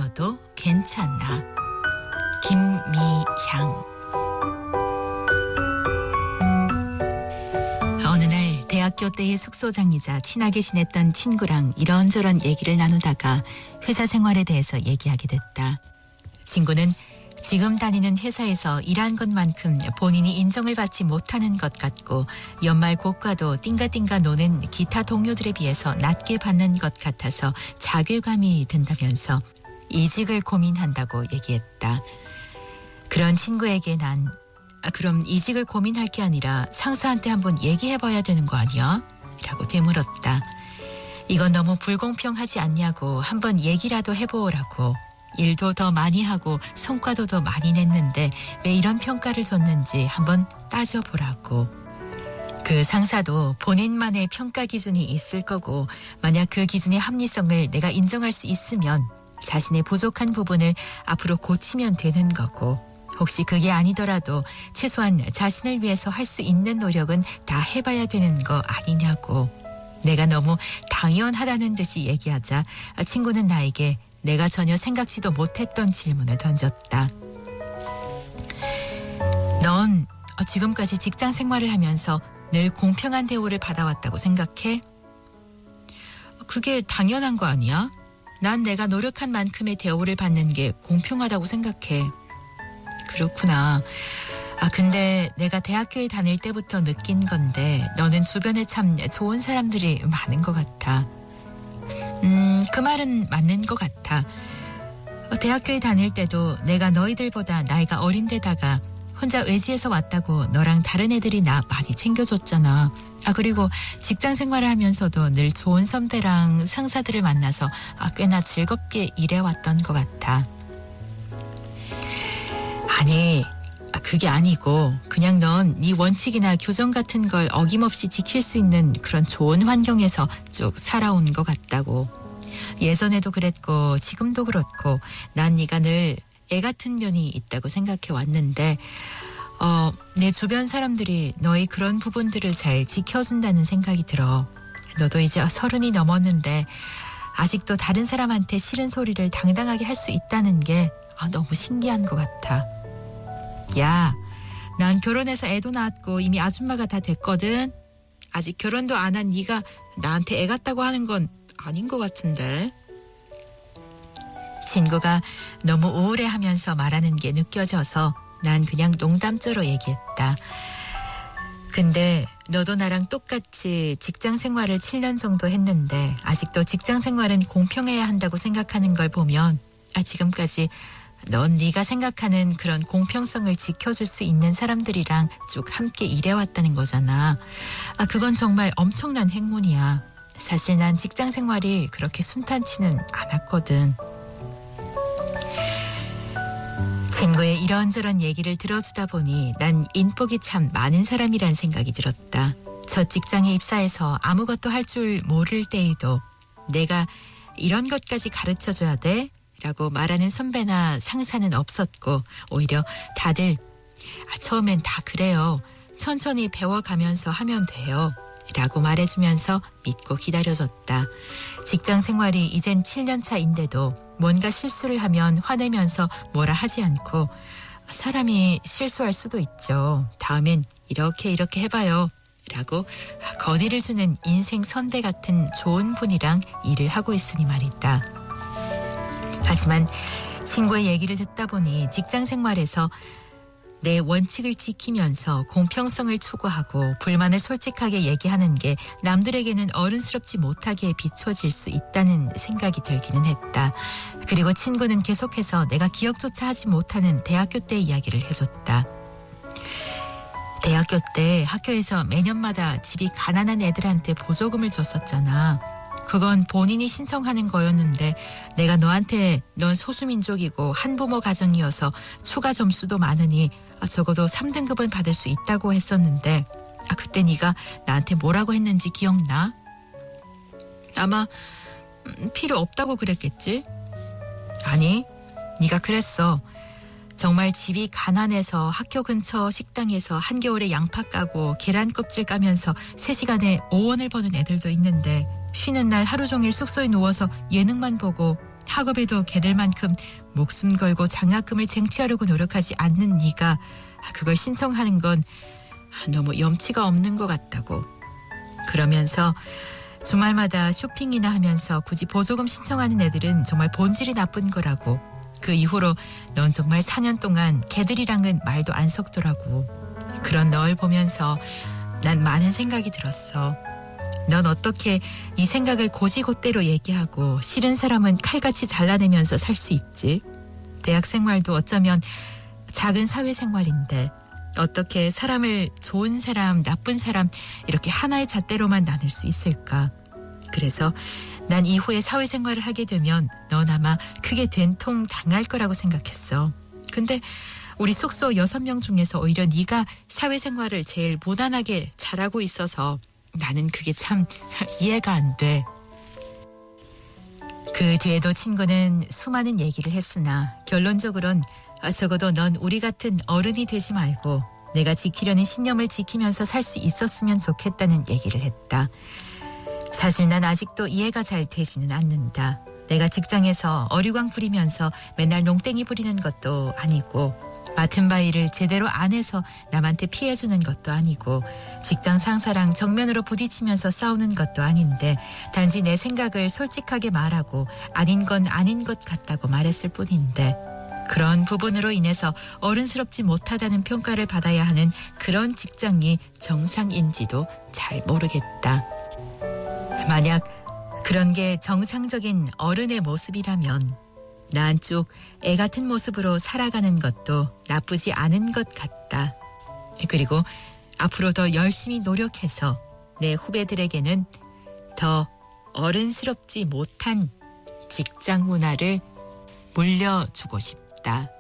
있어도 괜찮아. 김미향. 어느 날 대학교 때의 숙소장이자 친하게 지냈던 친구랑 이런저런 얘기를 나누다가 회사 생활에 대해서 얘기하게 됐다. 친구는 지금 다니는 회사에서 일한 것만큼 본인이 인정을 받지 못하는 것 같고 연말 고과도 띵가띵가 노는 기타 동료들에 비해서 낮게 받는 것 같아서 자괴감이 든다면서 이직을 고민한다고 얘기했다. 그런 친구에게 난 그럼 이직을 고민할 게 아니라 상사한테 한번 얘기해봐야 되는 거 아니야? 라고 되물었다. 이건 너무 불공평하지 않냐고 한번 얘기라도 해보라고. 일도 더 많이 하고 성과도 더 많이 냈는데 왜 이런 평가를 줬는지 한번 따져보라고. 그 상사도 본인만의 평가 기준이 있을 거고 만약 그 기준의 합리성을 내가 인정할 수 있으면 자신의 부족한 부분을 앞으로 고치면 되는 거고 혹시 그게 아니더라도 최소한 자신을 위해서 할 수 있는 노력은 다 해봐야 되는 거 아니냐고. 내가 너무 당연하다는 듯이 얘기하자 친구는 나에게 내가 전혀 생각지도 못했던 질문을 던졌다. 넌 지금까지 직장 생활을 하면서 늘 공평한 대우를 받아왔다고 생각해? 그게 당연한 거 아니야? 난 내가 노력한 만큼의 대우를 받는 게 공평하다고 생각해. 그렇구나. 근데 내가 대학교에 다닐 때부터 느낀 건데 너는 주변에 참 좋은 사람들이 많은 것 같아. 그 말은 맞는 것 같아. 대학교에 다닐 때도 내가 너희들보다 나이가 어린데다가 혼자 외지에서 왔다고 너랑 다른 애들이 나 많이 챙겨줬잖아. 그리고 직장 생활을 하면서도 늘 좋은 선배랑 상사들을 만나서 꽤나 즐겁게 일해왔던 것 같아. 아니, 그게 아니고 그냥 넌 네 원칙이나 교정 같은 걸 어김없이 지킬 수 있는 그런 좋은 환경에서 쭉 살아온 것 같다고. 예전에도 그랬고 지금도 그렇고 난 네가 늘 애 같은 면이 있다고 생각해 왔는데 내 주변 사람들이 너의 그런 부분들을 잘 지켜준다는 생각이 들어. 너도 이제 30이 넘었는데 아직도 다른 사람한테 싫은 소리를 당당하게 할 수 있다는 게 너무 신기한 것 같아. 야, 난 결혼해서 애도 낳았고 이미 아줌마가 다 됐거든. 아직 결혼도 안 한 네가 나한테 애 같다고 하는 건 아닌 것 같은데. 친구가 너무 우울해하면서 말하는 게 느껴져서 난 그냥 농담조로 얘기했다. 근데 너도 나랑 똑같이 직장 생활을 7년 정도 했는데 아직도 직장 생활은 공평해야 한다고 생각하는 걸 보면 지금까지 넌 네가 생각하는 그런 공평성을 지켜줄 수 있는 사람들이랑 쭉 함께 일해왔다는 거잖아. 그건 정말 엄청난 행운이야. 사실 난 직장 생활이 그렇게 순탄치는 않았거든. 친구의 이런저런 얘기를 들어주다 보니 난 인복이 참 많은 사람이란 생각이 들었다. 첫 직장에 입사해서 아무것도 할 줄 모를 때에도 내가 이런 것까지 가르쳐줘야 돼? 라고 말하는 선배나 상사는 없었고 오히려 다들 처음엔 다 그래요. 천천히 배워가면서 하면 돼요. 라고 말해주면서 믿고 기다려줬다. 직장 생활이 이젠 7년 차인데도 뭔가 실수를 하면 화내면서 뭐라 하지 않고 사람이 실수할 수도 있죠. 다음엔 이렇게 해봐요. 라고 건의를 주는 인생 선배 같은 좋은 분이랑 일을 하고 있으니 말이다. 하지만 친구의 얘기를 듣다 보니 직장 생활에서 내 원칙을 지키면서 공평성을 추구하고 불만을 솔직하게 얘기하는 게 남들에게는 어른스럽지 못하게 비춰질 수 있다는 생각이 들기는 했다. 그리고 친구는 계속해서 내가 기억조차 하지 못하는 대학교 때 이야기를 해줬다. 대학교 때 학교에서 매년마다 집이 가난한 애들한테 보조금을 줬었잖아. 그건 본인이 신청하는 거였는데 내가 너한테 넌 소수민족이고 한부모 가정이어서 추가 점수도 많으니 적어도 3등급은 받을 수 있다고 했었는데 그때 네가 나한테 뭐라고 했는지 기억나? 아마 필요 없다고 그랬겠지? 아니, 네가 그랬어. 정말 집이 가난해서 학교 근처 식당에서 한겨울에 양파 까고 계란 껍질 까면서 3시간에 5원을 버는 애들도 있는데 쉬는 날 하루 종일 숙소에 누워서 예능만 보고 학업에도 걔들만큼 목숨 걸고 장학금을 쟁취하려고 노력하지 않는 네가 그걸 신청하는 건 너무 염치가 없는 것 같다고. 그러면서 주말마다 쇼핑이나 하면서 굳이 보조금 신청하는 애들은 정말 본질이 나쁜 거라고. 그 이후로 넌 정말 4년 동안 걔들이랑은 말도 안 섞더라고. 그런 널 보면서 난 많은 생각이 들었어. 넌 어떻게 네 생각을 고지고대로 얘기하고 싫은 사람은 칼같이 잘라내면서 살 수 있지? 대학 생활도 어쩌면 작은 사회생활인데 어떻게 사람을 좋은 사람, 나쁜 사람 이렇게 하나의 잣대로만 나눌 수 있을까? 그래서 난 이후에 사회생활을 하게 되면 넌 아마 크게 된통 당할 거라고 생각했어. 근데 우리 숙소 6명 중에서 오히려 네가 사회생활을 제일 무난하게 잘하고 있어서 나는 그게 참 이해가 안 돼. 그 뒤에도 친구는 수많은 얘기를 했으나 결론적으론 적어도 넌 우리 같은 어른이 되지 말고 내가 지키려는 신념을 지키면서 살 수 있었으면 좋겠다는 얘기를 했다. 사실 난 아직도 이해가 잘 되지는 않는다. 내가 직장에서 어리광 부리면서 맨날 농땡이 부리는 것도 아니고 맡은 바 일을 제대로 안 해서 남한테 피해주는 것도 아니고 직장 상사랑 정면으로 부딪히면서 싸우는 것도 아닌데 단지 내 생각을 솔직하게 말하고 아닌 건 아닌 것 같다고 말했을 뿐인데 그런 부분으로 인해서 어른스럽지 못하다는 평가를 받아야 하는 그런 직장이 정상인지도 잘 모르겠다. 만약 그런 게 정상적인 어른의 모습이라면 난 쭉 애 같은 모습으로 살아가는 것도 나쁘지 않은 것 같다. 그리고 앞으로 더 열심히 노력해서 내 후배들에게는 더 어른스럽지 못한 직장 문화를 물려주고 싶다.